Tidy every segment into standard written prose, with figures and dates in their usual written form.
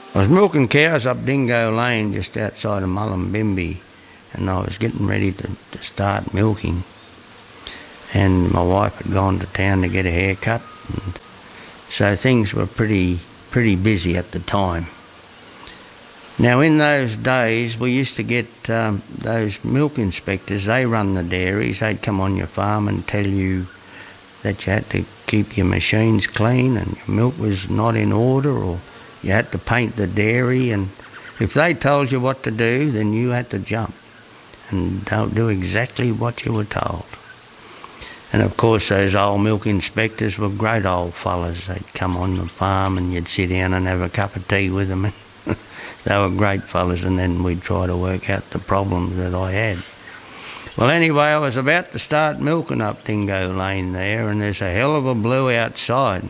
I was milking cows up Dingo Lane just outside of Mullumbimby, and I was getting ready to start milking. And my wife had gone to town to get a haircut, and so things were pretty busy at the time. Now, in those days, we used to get those milk inspectors. They run the dairies. They'd come on your farm and tell you that you had to keep your machines clean and your milk was not in order, or you had to paint the dairy. And if they told you what to do, then you had to jump and don't do exactly what you were told. And of course, those old milk inspectors were great old fellas. They'd come on the farm and you'd sit down and have a cup of tea with them. They were great fellas, and then we'd try to work out the problems that I had. Well, anyway, I was about to start milking up Dingo Lane there, and there's a hell of a blue outside.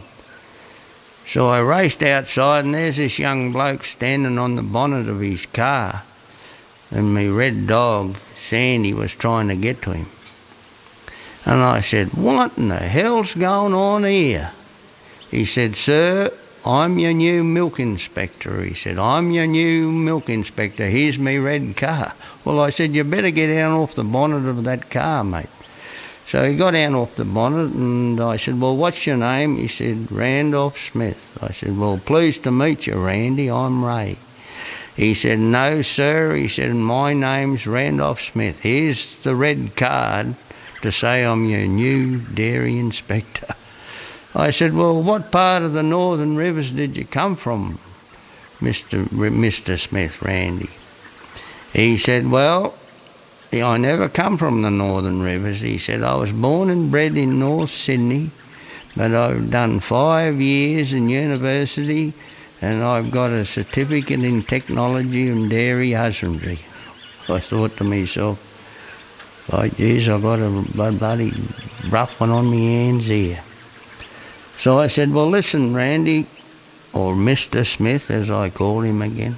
So I raced outside, and there's this young bloke standing on the bonnet of his car, and my red dog, Sandy, was trying to get to him. And I said, "What in the hell's going on here?" He said, "Sir, I'm your new milk inspector." He said, "I'm your new milk inspector. Here's me red car." Well, I said, "You better get down off the bonnet of that car, mate." So he got down off the bonnet, and I said, "Well, what's your name?" He said, "Randolph Smith." I said, "Well, pleased to meet you, Randy. I'm Ray." He said, "No, sir." He said, "My name's Randolph Smith. Here's the red card to say I'm your new dairy inspector." I said, "Well, what part of the Northern Rivers did you come from, Mr. Smith, Randy?" He said, "Well, I never come from the Northern Rivers." He said, "I was born and bred in North Sydney, but I've done 5 years in university, and I've got a certificate in technology and dairy husbandry." I thought to myself, "Oh, geez, I've got a bloody rough one on my hands here." So I said, "Well, listen, Randy," or Mr. Smith, as I called him again,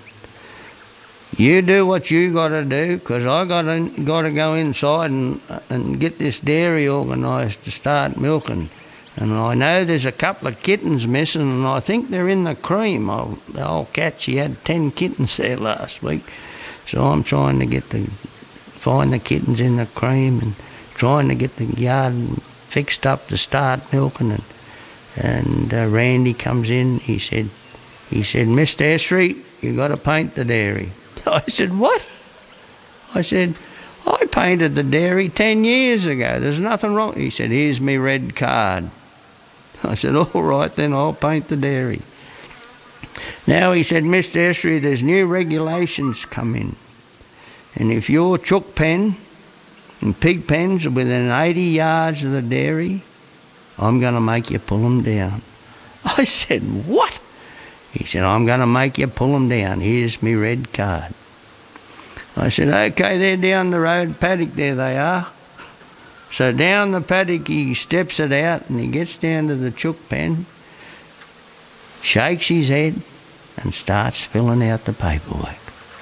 "you do what you got to do, because I got to go inside and get this dairy organised to start milking. And I know there's a couple of kittens missing, and I think they're in the cream. The old cat, she had 10 kittens there last week. So I'm trying to find the kittens in the cream and trying to get the yard fixed up to start milking." And Randy comes in. He said, "Mr. Esri, you got to paint the dairy." I said, "What?" I said, "I painted the dairy 10 years ago. There's nothing wrong." He said, "Here's me red card." I said, "All right, then I'll paint the dairy." Now, he said, "Mr. Esri, there's new regulations come in. And if your chook pen and pig pens are within 80 yards of the dairy, I'm going to make you pull them down." I said, "What?" He said, "I'm going to make you pull them down. Here's me red card." I said, "OK, they're down the road paddock, there they are." So down the paddock he steps it out, and he gets down to the chook pen, shakes his head and starts filling out the paperwork.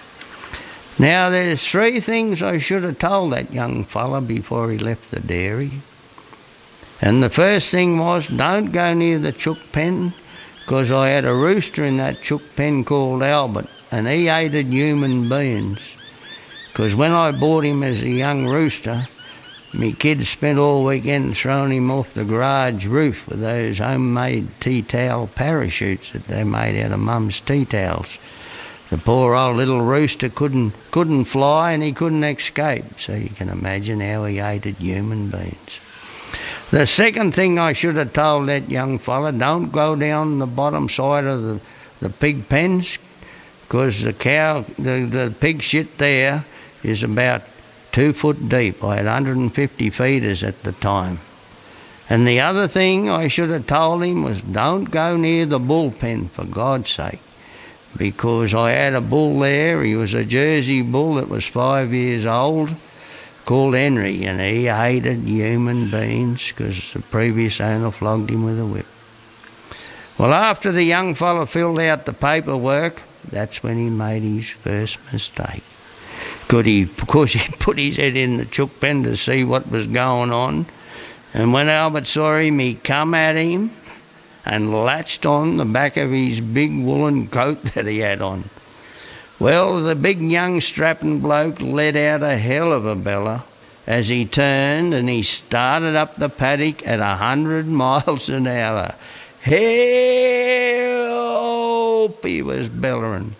Now, there's 3 things I should have told that young fella before he left the dairy. And the first thing was, don't go near the chook pen, because I had a rooster in that chook pen called Albert, and he hated human beings. Because when I bought him as a young rooster, me kids spent all weekend throwing him off the garage roof with those homemade tea towel parachutes that they made out of mum's tea towels. The poor old little rooster couldn't fly, and he couldn't escape, so you can imagine how he hated human beings. The second thing I should have told that young fella, don't go down the bottom side of the pig pens, because the pig shit there is about 2 foot deep. I had 150 feeders at the time. And the other thing I should have told him was, don't go near the bull pen, for God's sake, because I had a bull there. He was a Jersey bull that was 5 years old, called Henry, and he hated human beings because the previous owner flogged him with a whip. Well, after the young fella filled out the paperwork, that's when he made his first mistake. Of course, he put his head in the chook pen to see what was going on, and when Albert saw him, he come at him, and latched on the back of his big woolen coat that he had on. Well, the big young strapping bloke let out a hell of a bellow as he turned and he started up the paddock at 100 miles an hour. "Help!" he was bellowing.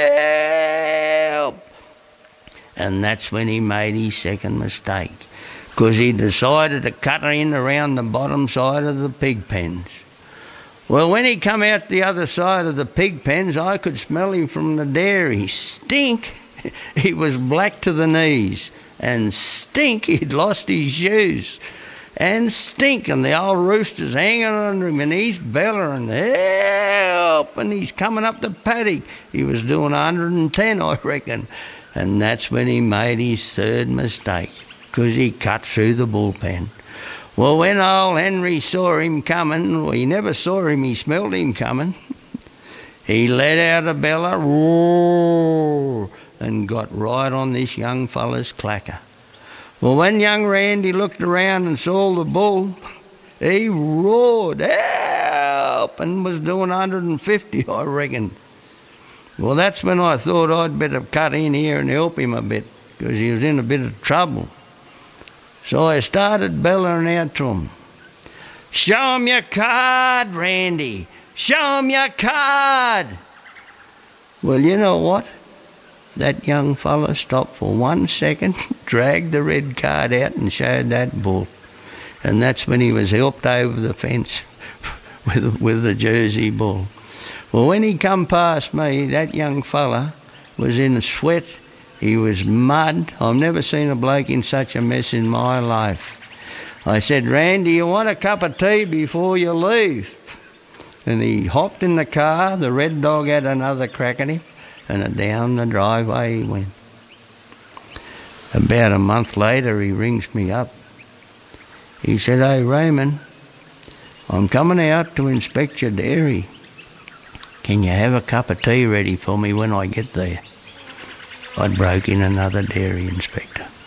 "Help!" And that's when he made his second mistake, because he decided to cut in around the bottom side of the pig pens. Well, when he come out the other side of the pig pens, I could smell him from the dairy. Stink! He was black to the knees. And stink, he'd lost his shoes. And stink, and the old rooster's hanging under him, and he's bellowing, "Help!" And he's coming up the paddock. He was doing 110, I reckon. And that's when he made his third mistake, because he cut through the bullpen. Well, when old Henry saw him coming, well, he never saw him, he smelled him coming. He let out a bellow, roar, and got right on this young fella's clacker. Well, when young Randy looked around and saw the bull, he roared, "Help!" and was doing 150, I reckon. Well, that's when I thought I'd better cut in here and help him a bit, because he was in a bit of trouble. So I started bellowing out to him, "Show him your card, Randy. Show him your card." Well, you know what? That young fella stopped for 1 second, dragged the red card out and showed that bull. And that's when he was helped over the fence with the Jersey bull. Well, when he come past me, that young fella was in a sweat. He was mud. I've never seen a bloke in such a mess in my life. I said, "Randy, you want a cup of tea before you leave?" And he hopped in the car. The Red Dog had another crack at him, and down the driveway he went. About a month later, he rings me up. He said, "Hey, Raymond, I'm coming out to inspect your dairy. Can you have a cup of tea ready for me when I get there?" I'd broke in another dairy inspector.